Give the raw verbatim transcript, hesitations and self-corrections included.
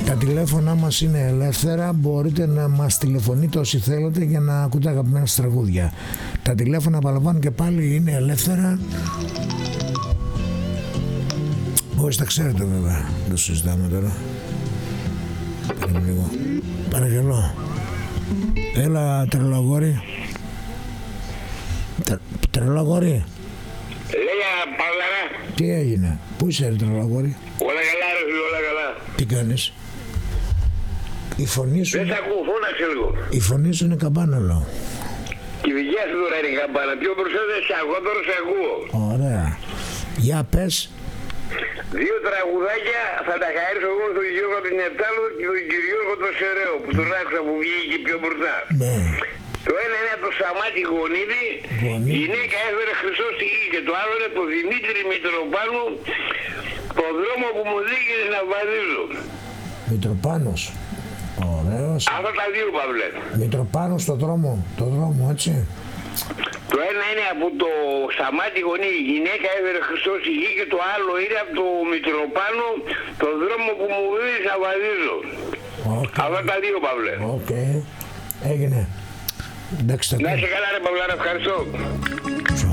Τα τηλέφωνά μας είναι ελεύθερα, μπορείτε να μας τηλεφωνείτε όσοι θέλετε για να ακούτε αγαπημένα σας τραγούδια. Τα τηλέφωνα, παραλαμβάνω και πάλι, είναι ελεύθερα. Μπορείς τα ξέρετε βέβαια, δεν το συζητάμε τώρα. Πάμε λίγο. Παρακαλώ. Έλα τρελό αγόρι. Τρελό αγόρι. Λέγα Παύλαρα. Τι έγινε, πού είσαι ρε τρελό αγόρι? Όλα καλά ρε φίλε, όλα καλά. Τι κάνεις? Η φωνή σου... Δεν σ' ακούω, φώναξε λίγο. Η φωνή σου είναι καμπάναλο. Και η δικιά σου τώρα είναι καμπάνα. Πιο μπροστά δεν σ' ακούω, τώρα σ' ακούω. Ωραία. Για πες. Δύο τραγουδάκια θα τα χαρίσω εγώ στον Γιώργο την Επτάλου και τον Κυριώργο τον Σεραίο που τον άκουσα που βγήκε πιο μπροστά. Ναι. Το ένα είναι από το Σταμάτη Γονίδη, η γυναίκα έφερε Χριστό στη γη, και το άλλο είναι από τον Δημήτρη Μητροπάνου, το δρόμο που μου δείχνει να βαδίζω. Μητροπάνος. Ωραίος. Αυτά τα δύο, Παύλε. Μητροπάνος στο δρόμο, το δρόμο, έτσι. Το ένα είναι από το Σταμάτη Γονίδη, η γυναίκα έφερε Χριστό στη γη, και το άλλο είναι από το Μητροπάνο, το δρόμο που μου δείχνει να βαδίζω. Okay. Αυτά τα δύο, Παύλε. Οκ. Okay. Έγινε. Εντάξει, να είσαι καλά ρε Παυλάρα, ευχαριστώ.